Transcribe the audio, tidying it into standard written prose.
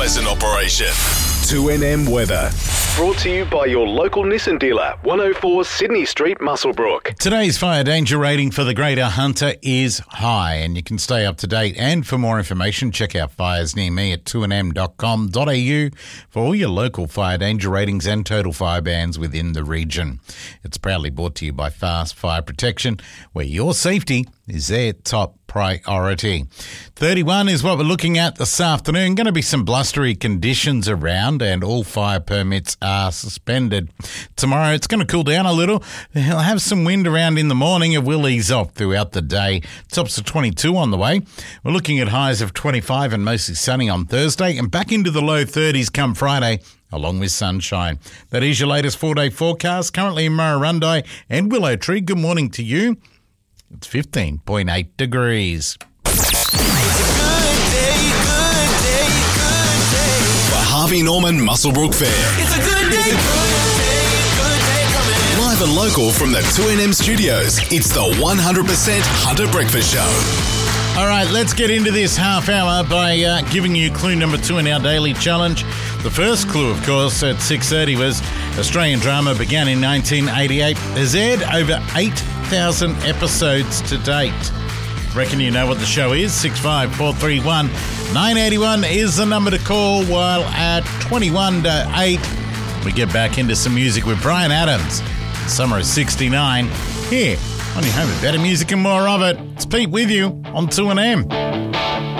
pleasant operation. 2NM weather. Brought to you by your local Nissan dealer, 104 Sydney Street, Muswellbrook. Today's fire danger rating for the Greater Hunter is high, and you can stay up to date. And for more information, check out Fires Near Me at 2nm.com.au for all your local fire danger ratings and total fire bans within the region. It's proudly brought to you by Fast Fire Protection, where your safety is their top priority. 31 is what we're looking at this afternoon. Going to be some blustery conditions around, and all fire permits are suspended. Tomorrow it's going to cool down a little. We'll have some wind around in the morning. It will ease off throughout the day. Tops of 22 on the way. We're looking at highs of 25 and mostly sunny on Thursday, and back into the low 30s come Friday, along with sunshine. That is your latest 4-day forecast. Currently in Murrurundi and Willow Tree. Good morning to you. It's 15.8 degrees. The Harvey Norman Muswellbrook Fair. It's a good day. Live and local from the 2NM studios, it's the 100% Hunter Breakfast Show. All right, let's get into this half hour by giving you clue number 2 in our daily challenge. The first clue, of course, at 6:30 was Australian drama began in 1988. Has aired over 8,000 episodes to date. Reckon you know what the show is? 65431 981 is the number to call, while at 21 to 8 we get back into some music with Bryan Adams. Summer of 69 here on your home of better music and more of it. It's Pete with you on 2NM.